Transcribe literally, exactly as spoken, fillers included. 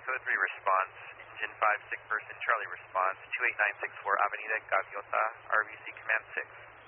code three response, engine five, sick person, Charlie response, two eight nine six four Avenida Gaviota, R B C Command six.